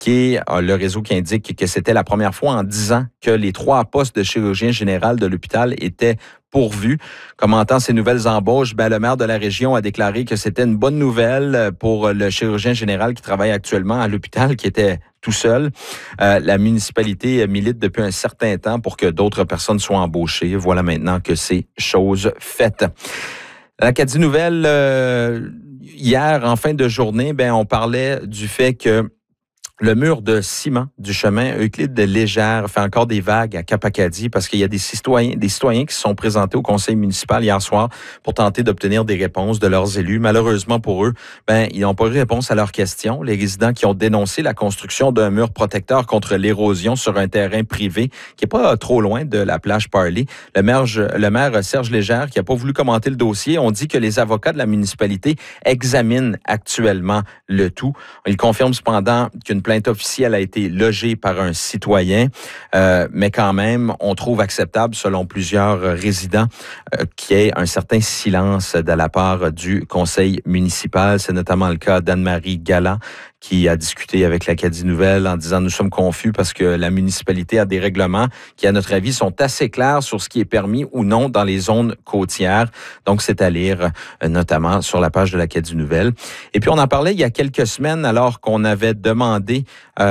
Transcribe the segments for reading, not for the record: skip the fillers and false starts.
qui est le réseau qui indique que c'était la première fois en 10 ans que les 3 postes de chirurgien général de l'hôpital étaient pourvus. Commentant ces nouvelles embauches, le maire de la région a déclaré que c'était une bonne nouvelle pour le chirurgien général qui travaille actuellement à l'hôpital, qui était tout seul. La municipalité milite depuis un certain temps pour que d'autres personnes soient embauchées. Voilà maintenant que c'est chose faite. L'Acadie Nouvelle, hier, en fin de journée, on parlait du fait que le mur de ciment du chemin Euclide de Légère fait encore des vagues à Cap-Acadie parce qu'il y a des citoyens qui se sont présentés au conseil municipal hier soir pour tenter d'obtenir des réponses de leurs élus. Malheureusement pour eux, ils n'ont pas eu réponse à leurs questions. Les résidents qui ont dénoncé la construction d'un mur protecteur contre l'érosion sur un terrain privé qui est pas trop loin de la plage Parley. Le maire Serge Légère, qui n'a pas voulu commenter le dossier, ont dit que les avocats de la municipalité examinent actuellement le tout. Il confirme cependant qu'une plainte officielle a été logée par un citoyen, mais quand même, on trouve acceptable, selon plusieurs résidents, qu'il y ait un certain silence de la part du conseil municipal. C'est notamment le cas d'Anne-Marie Galland, qui a discuté avec l'Acadie Nouvelle en disant « Nous sommes confus parce que la municipalité a des règlements qui, à notre avis, sont assez clairs sur ce qui est permis ou non dans les zones côtières. » Donc, c'est à lire, notamment sur la page de l'Acadie Nouvelle. Et puis, on en parlait il y a quelques semaines alors qu'on avait demandé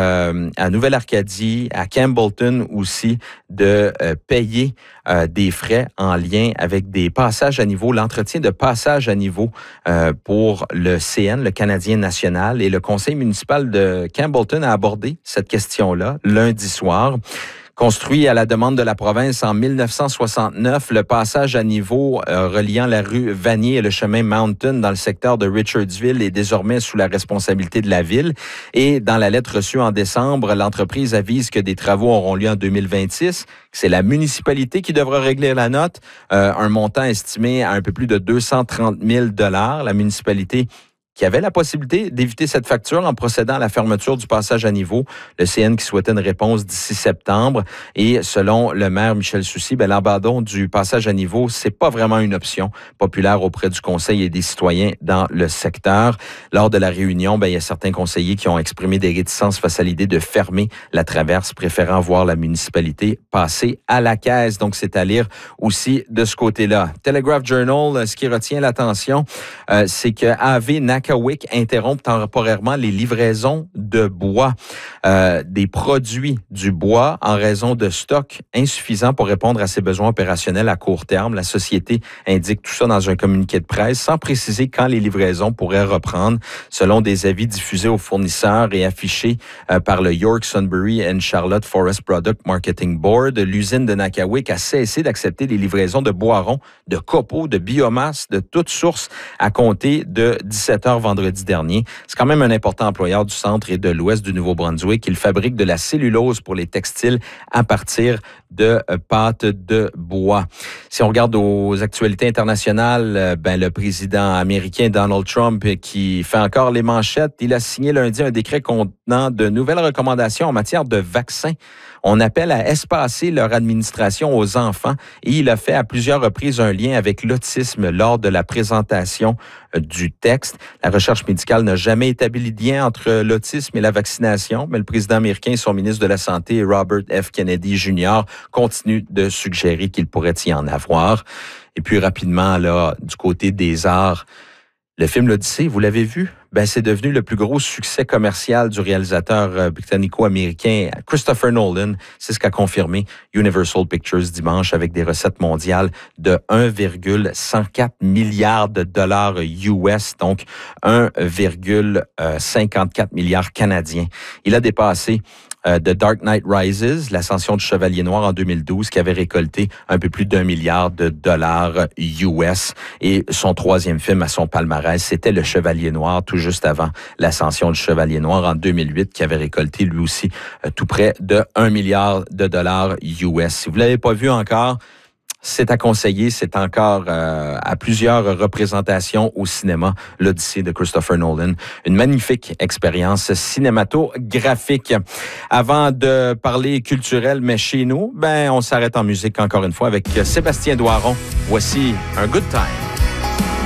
à Nouvelle-Arcadie, à Campbellton aussi, de payer des frais en lien avec des passages à niveau, l'entretien de passages à niveau pour le CN, le Canadien national, et le conseil municipal de Campbellton a abordé cette question-là lundi soir. Construit à la demande de la province en 1969, le passage à niveau reliant la rue Vanier et le chemin Mountain dans le secteur de Richardsville est désormais sous la responsabilité de la ville. Et dans la lettre reçue en décembre, l'entreprise avise que des travaux auront lieu en 2026. C'est la municipalité qui devra régler la note, un montant estimé à un peu plus de 230 000 $. La municipalité qui avait la possibilité d'éviter cette facture en procédant à la fermeture du passage à niveau. Le CN qui souhaitait une réponse d'ici septembre. Et selon le maire Michel Soucy, l'abandon du passage à niveau, c'est pas vraiment une option populaire auprès du conseil et des citoyens dans le secteur. Lors de la réunion, il y a certains conseillers qui ont exprimé des réticences face à l'idée de fermer la traverse, préférant voir la municipalité passer à la caisse. Donc, c'est à lire aussi de ce côté-là. Telegraph Journal, ce qui retient l'attention, c'est que AV Nakawic interrompt temporairement les livraisons de bois, des produits du bois en raison de stocks insuffisants pour répondre à ses besoins opérationnels à court terme. La société indique tout ça dans un communiqué de presse sans préciser quand les livraisons pourraient reprendre. Selon des avis diffusés aux fournisseurs et affichés par le York Sunbury and Charlotte Forest Product Marketing Board, l'usine de Nakawic a cessé d'accepter les livraisons de bois rond, de copeaux, de biomasse, de toutes sources à compter de 17h vendredi dernier. C'est quand même un important employeur du centre et de l'ouest du Nouveau-Brunswick. Il fabrique de la cellulose pour les textiles à partir de pâte de bois. Si on regarde aux actualités internationales, le président américain Donald Trump, qui fait encore les manchettes, il a signé lundi un décret contenant de nouvelles recommandations en matière de vaccins. On appelle à espacer leur administration aux enfants et il a fait à plusieurs reprises un lien avec l'autisme lors de la présentation du texte. La recherche médicale n'a jamais établi de lien entre l'autisme et la vaccination, mais le président américain et son ministre de la Santé, Robert F. Kennedy Jr., continuent de suggérer qu'il pourrait y en avoir. Et puis rapidement, là, du côté des arts, le film L'Odyssée, vous l'avez vu? C'est devenu le plus gros succès commercial du réalisateur britannico-américain Christopher Nolan. C'est ce qu'a confirmé Universal Pictures dimanche avec des recettes mondiales de 1,104 milliards de dollars US, donc 1,54 milliards canadiens. Il a dépassé The Dark Knight Rises, l'ascension du Chevalier Noir en 2012, qui avait récolté un peu plus d'1 milliard de dollars US. Et son troisième film à son palmarès, c'était Le Chevalier Noir, tout juste avant l'ascension du Chevalier Noir en 2008, qui avait récolté lui aussi tout près de 1 milliard de dollars US. Si vous ne l'avez pas vu encore, c'est à conseiller, c'est encore à plusieurs représentations au cinéma, l'Odyssée de Christopher Nolan. Une magnifique expérience cinématographique. Avant de parler culturel, mais chez nous, on s'arrête en musique encore une fois avec Sébastien Doiron. Voici un Good Time.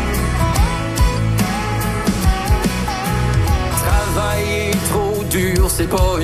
Travailler trop dur c'est pas